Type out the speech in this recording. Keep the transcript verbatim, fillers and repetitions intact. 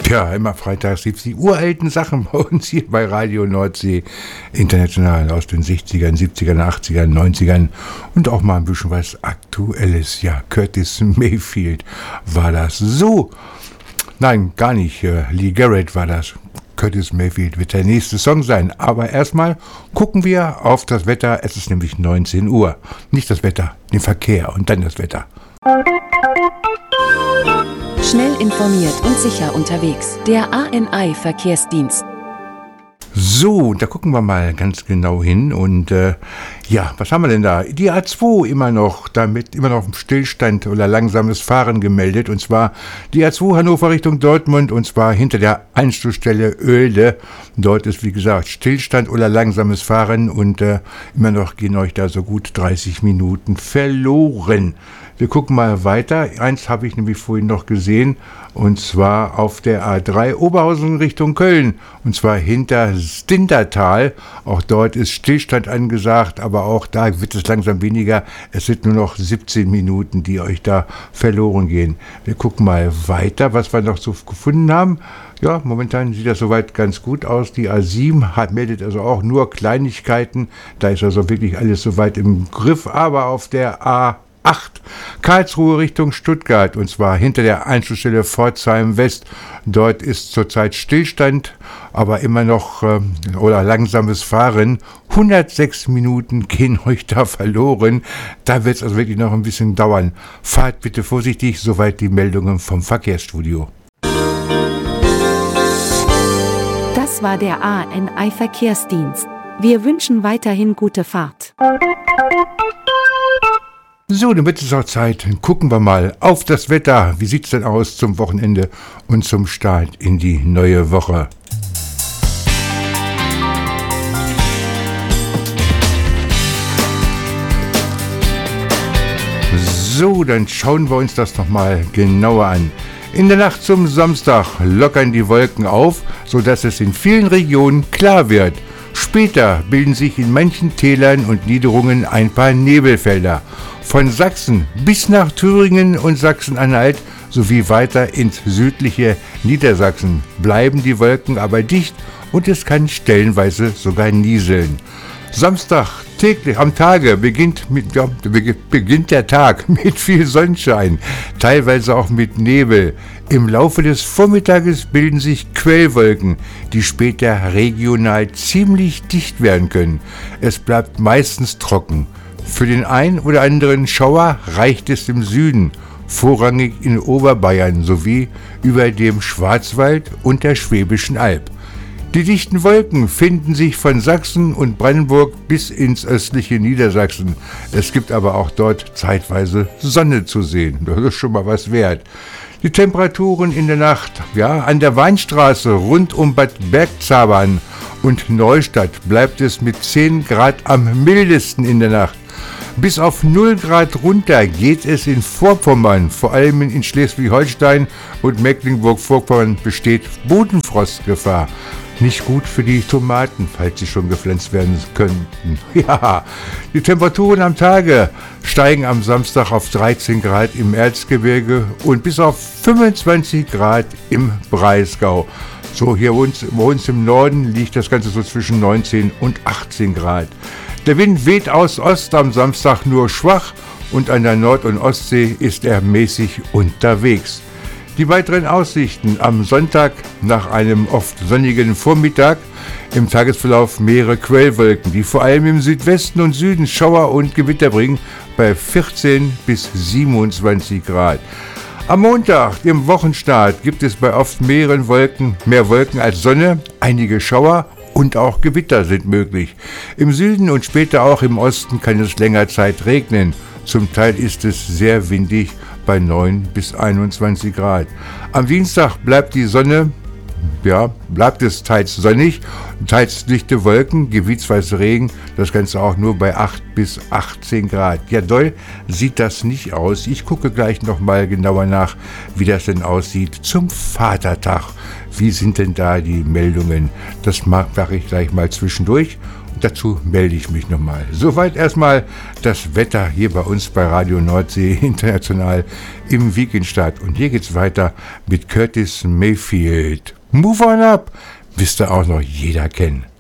Ja, immer freitags gibt es die uralten Sachen bei uns hier bei Radio Nordsee International aus den sechzigern, siebzigern, achtzigern, neunzigern und auch mal ein bisschen was Aktuelles. Ja, Curtis Mayfield war das. So, nein, gar nicht. Lee Garrett war das. Curtis Mayfield wird der nächste Song sein. Aber erstmal gucken wir auf das Wetter. Es ist nämlich neunzehn Uhr. Nicht das Wetter, den Verkehr und dann das Wetter. Schnell informiert und sicher unterwegs. Der A N I-Verkehrsdienst. So, da gucken wir mal ganz genau hin und äh, ja, was haben wir denn da? Die A zwei immer noch, damit immer noch Stillstand oder langsames Fahren gemeldet, und zwar die A zwei Hannover Richtung Dortmund, und zwar hinter der Anschlussstelle Oelde. Dort ist, wie gesagt, Stillstand oder langsames Fahren und äh, immer noch gehen euch da so gut dreißig Minuten verloren. Wir gucken mal weiter. Eins habe ich nämlich vorhin noch gesehen, und zwar auf der A drei Oberhausen Richtung Köln, und zwar hinter Stintertal. Auch dort ist Stillstand angesagt, aber auch da wird es langsam weniger. Es sind nur noch siebzehn Minuten, die euch da verloren gehen. Wir gucken mal weiter, was wir noch so gefunden haben. Ja, momentan sieht das soweit ganz gut aus. Die A sieben hat, meldet also auch nur Kleinigkeiten. Da ist also wirklich alles soweit im Griff, aber auf der A acht Karlsruhe Richtung Stuttgart, und zwar hinter der Anschlussstelle Pforzheim West. Dort ist zurzeit Stillstand, aber immer noch äh, oder langsames Fahren. hundertsechs Minuten gehen euch da verloren. Da wird es also wirklich noch ein bisschen dauern. Fahrt bitte vorsichtig, soweit die Meldungen vom Verkehrsstudio. Das war der A N I-Verkehrsdienst. Wir wünschen weiterhin gute Fahrt. So, dann wird es auch Zeit. Gucken wir mal auf das Wetter. Wie sieht es denn aus zum Wochenende und zum Start in die neue Woche? So, dann schauen wir uns das nochmal genauer an. In der Nacht zum Samstag lockern die Wolken auf, sodass es in vielen Regionen klar wird. Später bilden sich in manchen Tälern und Niederungen ein paar Nebelfelder. Von Sachsen bis nach Thüringen und Sachsen-Anhalt sowie weiter ins südliche Niedersachsen bleiben die Wolken aber dicht und es kann stellenweise sogar nieseln. Samstag täglich am Tage beginnt, mit, ja, beginnt der Tag mit viel Sonnenschein, teilweise auch mit Nebel. Im Laufe des Vormittages bilden sich Quellwolken, die später regional ziemlich dicht werden können. Es bleibt meistens trocken. Für den einen oder anderen Schauer reicht es im Süden, vorrangig in Oberbayern sowie über dem Schwarzwald und der Schwäbischen Alb. Die dichten Wolken finden sich von Sachsen und Brandenburg bis ins östliche Niedersachsen. Es gibt aber auch dort zeitweise Sonne zu sehen. Das ist schon mal was wert. Die Temperaturen in der Nacht, ja, an der Weinstraße rund um Bad Bergzabern und Neustadt bleibt es mit zehn Grad am mildesten in der Nacht. Bis auf null Grad runter geht es in Vorpommern, vor allem in Schleswig-Holstein und Mecklenburg-Vorpommern besteht Bodenfrostgefahr. Nicht gut für die Tomaten, falls sie schon gepflanzt werden könnten. Ja, die Temperaturen am Tage steigen am Samstag auf dreizehn Grad im Erzgebirge und bis auf fünfundzwanzig Grad im Breisgau. So, hier bei uns, bei uns im Norden liegt das Ganze so zwischen neunzehn und achtzehn Grad. Der Wind weht aus Ost am Samstag nur schwach und an der Nord- und Ostsee ist er mäßig unterwegs. Die weiteren Aussichten am Sonntag nach einem oft sonnigen Vormittag, im Tagesverlauf mehrere Quellwolken, die vor allem im Südwesten und Süden Schauer und Gewitter bringen, bei vierzehn bis siebenundzwanzig Grad. Am Montag, dem Wochenstart, gibt es bei oft mehreren Wolken, mehr Wolken als Sonne, einige Schauer und auch Gewitter sind möglich. Im Süden und später auch im Osten kann es länger Zeit regnen. Zum Teil ist es sehr windig bei neun bis einundzwanzig Grad. Am Dienstag bleibt die Sonne, ja, bleibt es teils sonnig, teils dichte Wolken, gebietsweise Regen, das Ganze auch nur bei acht bis achtzehn Grad. Ja, doll sieht das nicht aus. Ich gucke gleich nochmal genauer nach, wie das denn aussieht zum Vatertag. Wie sind denn da die Meldungen? Das mache ich gleich mal zwischendurch. dazu melde ich mich nochmal. Soweit erstmal das Wetter hier bei uns bei Radio Nordsee International im Weekendstart. Und hier geht's weiter mit Curtis Mayfield. Move on up, müsste auch noch jeder kennen.